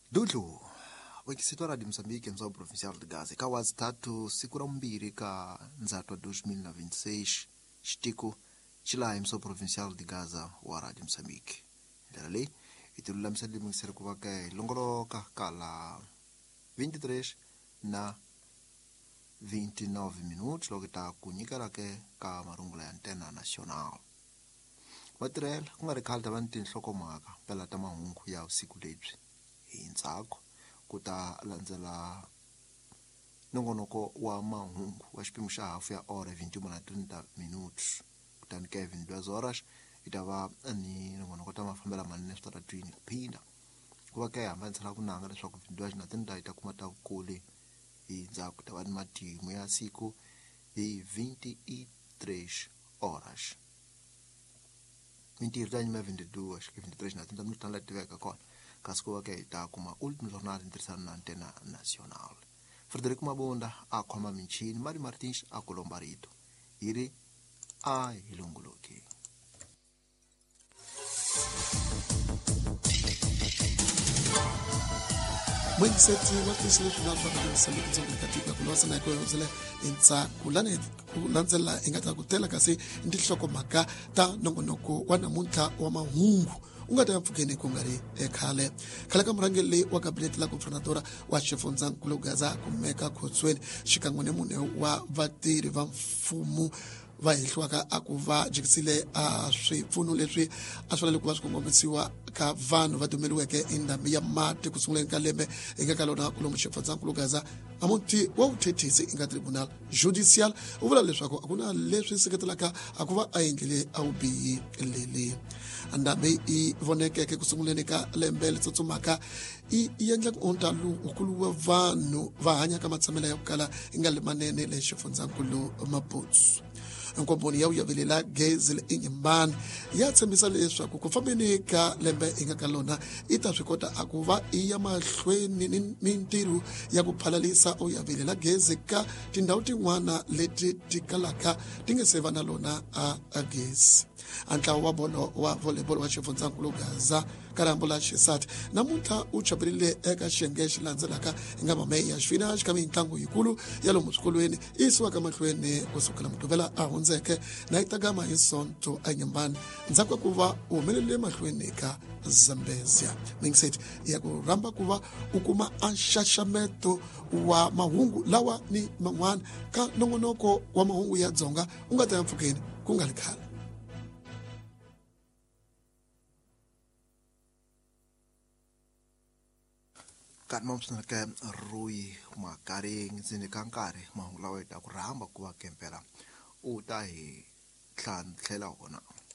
Dudlu wakisitwa Radio Moçambique mzao provincial de Gaza ka wazi tatu siku ra mbiri ka nzatwa 2026 xitiku chilai mzao provincial de Gaza wa Radio Moçambique ndlela leyi itilula msalimu ngisere ku va ke longoloka kala 23 na 29 minutos loko ta ku nyikela ke ka marungula ya antena national matirhela ku nga ri khale ta va ni tinhlokomhaka pela ta mahungu ya vusiku lebyi hi ntsako ku ta landzela nongonoko wa mahungu wa xipimo xa hafu ya ora 21 na 30 minutos kutani Kevin 2 horas ita va ni nongonoko ta mafambela manene swi ta twini phinda ku va ka hi hambanisela ku nanga leswaku 22 na 30 ita kuma ta vukule hi ndzhaku ta va ni matimu ya siku hi 23 horas mintirho ta nyima 22 23 na 30 minutos tan la tiveka kona kasi ku va ka hi ta kuma ultimo jornal interessante na antena nacional Frederico Mabunda a khoma michini Mari Martins a kolomba rito iri a hilongoloki Mwengiseti wakisi letu na alfa kwa sababu nzongo katika kulosa na kwa zile insa kulane kulanzela ingata kutela kasi ndilishoko maka ta nongonoko wana munta wa mahungu ungata yamfukeni kungari khale ka murangeli wa cabinet la guvernadora wa Chifunza Nkulu Gaza kumeka khotsweni xikangwene mune wa vatirhi va mfumo va hihlwaka a ku va jikisile a swipfuno leswi a swi ku va swi kongomisiwa ka vanhu va dumeliweke endhambi ya mati kusunguleni ka lembe eka ka lona kulomu Chifunza Nkulu Gaza a muti wa vuthethisi eka tribunal judicial u vula leswaku a ku na leswi seketelaka a ku va a endlile a vubihi leli andhambi i vonekeke kusunguleni ka lembe litsutsumaka i endla ku onta ukulu wa vanhu va hanyaka matsamelo ya ku kala i nga lemanene le Chifunza Nkulu Maputo nkomboni ya uyavelela gezi le inyembani ya tshembisa leswaku ku fambeni ka lembe inga ka lona i ta swi kota a ku va i ya mahlweni ni mintirho ya ku phalalisa uyavelela gezi ka tindhawu tin'wana leti ti kalaka ti nga se va na lona a gezi antlawa wa bolo wa volleyball wa Chifunza Nkulu Gaza karambula xisati namuntlha u chaperile eka xiyenge xi landzelaka i nga mameya xifina xi ka mitlangu yikulu ya lomu swikolweni i yisiwaka mahlweni kusukela muduvela a hundzeke na itagama hi sonto enyembani ndzhaku ku va u humelele mahlweni ka Zambezia mingiseti ya ku rhamba ku va u kuma anxaxameto wa mahungu lawa ni man'wana ka nongonoko wa mahungu ya dzonga u nga ta ya mpfhukeni ku nga ri khale kati mamsina ke Rui Makaring ndzeni ka nkarhi mahungu lawa hi ta ku rhamba ku va kempela u ta hi tlhela wona